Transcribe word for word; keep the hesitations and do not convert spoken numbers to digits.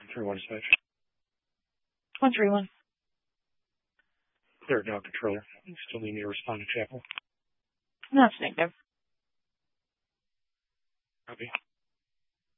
three one dispatch. one three one. Clear dog controller. You still need me to respond to Chapel? No, it's negative. Copy.